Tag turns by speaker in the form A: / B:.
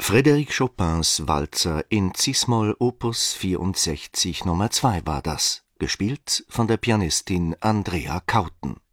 A: Frédéric Chopins Walzer in Cis-Moll Opus 64 Nummer 2 war das, gespielt von der Pianistin Andrea Kauten.